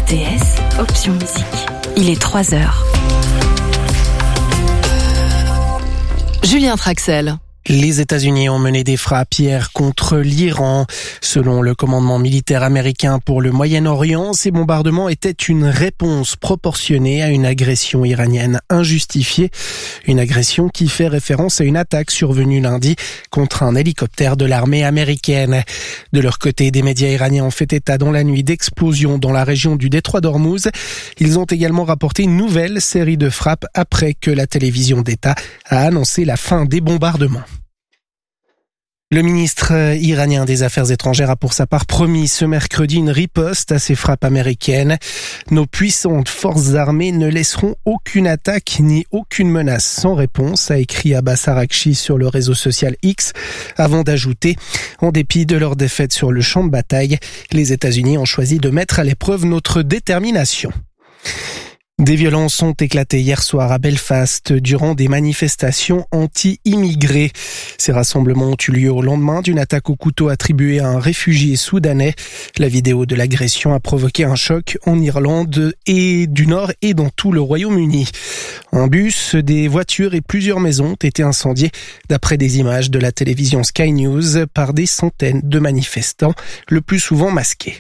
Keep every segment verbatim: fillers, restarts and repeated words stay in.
T S, option musique. Il est trois heures. Julien Traxel. Les États-Unis ont mené des frappes hier contre l'Iran. Selon le commandement militaire américain pour le Moyen-Orient, ces bombardements étaient une réponse proportionnée à une agression iranienne injustifiée. Une agression qui fait référence à une attaque survenue lundi contre un hélicoptère de l'armée américaine. De leur côté, des médias iraniens ont fait état dans la nuit d'explosions dans la région du détroit d'Ormuz. Ils ont également rapporté une nouvelle série de frappes après que la télévision d'État a annoncé la fin des bombardements. Le ministre iranien des Affaires étrangères a pour sa part promis ce mercredi une riposte à ces frappes américaines. Nos puissantes forces armées ne laisseront aucune attaque ni aucune menace sans réponse, a écrit Abbas Araghchi sur le réseau social X, avant d'ajouter « En dépit de leur défaite sur le champ de bataille, les États-Unis ont choisi de mettre à l'épreuve notre détermination ». Des violences ont éclaté hier soir à Belfast durant des manifestations anti-immigrés. Ces rassemblements ont eu lieu au lendemain d'une attaque au couteau attribuée à un réfugié soudanais. La vidéo de l'agression a provoqué un choc en Irlande et du Nord et dans tout le Royaume-Uni. Un bus, des voitures et plusieurs maisons ont été incendiées d'après des images de la télévision Sky News par des centaines de manifestants, le plus souvent masqués.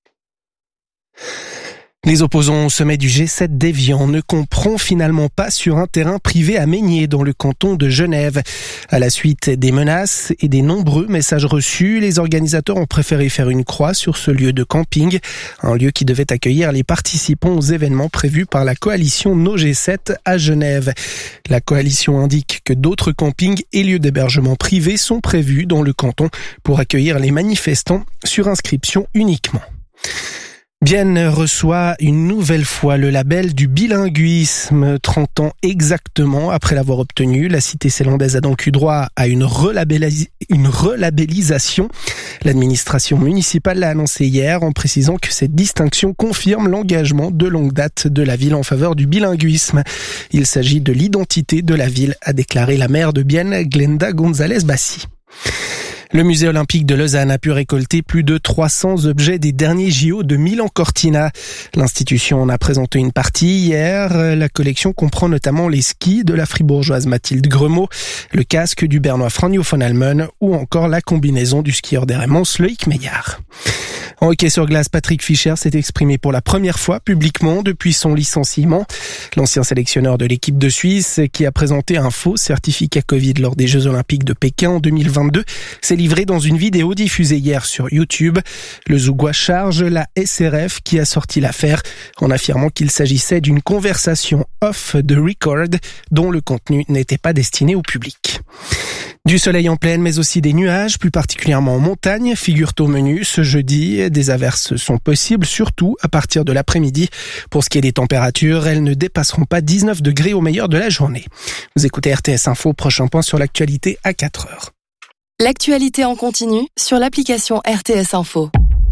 Les opposants au sommet du G sept d'Évian ne camperont finalement pas sur un terrain privé à Meigné dans le canton de Genève. À la suite des menaces et des nombreux messages reçus, les organisateurs ont préféré faire une croix sur ce lieu de camping, un lieu qui devait accueillir les participants aux événements prévus par la coalition No G sept à Genève. La coalition indique que d'autres campings et lieux d'hébergement privés sont prévus dans le canton pour accueillir les manifestants sur inscription uniquement. Bienne reçoit une nouvelle fois le label du bilinguisme. trente ans exactement après l'avoir obtenu, la cité zélandaise a donc eu droit à une, relabellis- une relabellisation. L'administration municipale l'a annoncé hier en précisant que cette distinction confirme l'engagement de longue date de la ville en faveur du bilinguisme. Il s'agit de l'identité de la ville, a déclaré la maire de Bienne, Glenda González-Bassi. Le musée olympique de Lausanne a pu récolter plus de trois cents objets des derniers J O de Milan-Cortina. L'institution en a présenté une partie hier. La collection comprend notamment les skis de la fribourgeoise Mathilde Gremaud, le casque du bernois Franjo von Almen ou encore la combinaison du skieur des Rémonts Loïc Meillard. En hockey sur glace, Patrick Fischer s'est exprimé pour la première fois publiquement depuis son licenciement. L'ancien sélectionneur de l'équipe de Suisse, qui a présenté un faux certificat Covid lors des Jeux Olympiques de Pékin en deux mille vingt-deux, s'est livré dans une vidéo diffusée hier sur YouTube. Le Zougois charge la S R F qui a sorti l'affaire en affirmant qu'il s'agissait d'une conversation off the record dont le contenu n'était pas destiné au public. Du soleil en pleine, mais aussi des nuages, plus particulièrement en montagne, figurent au menu ce jeudi. Des averses sont possibles, surtout à partir de l'après-midi. Pour ce qui est des températures, elles ne dépasseront pas dix-neuf degrés au meilleur de la journée. Vous écoutez R T S Info, prochain point sur l'actualité à quatre heures. L'actualité en continu sur l'application R T S Info.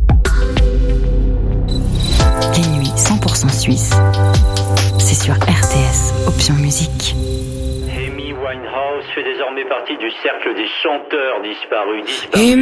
Les nuits cent pour cent suisse, c'est sur R T S, option musique. Amy Winehouse fait désormais partie du cercle des chanteurs disparus. disparus.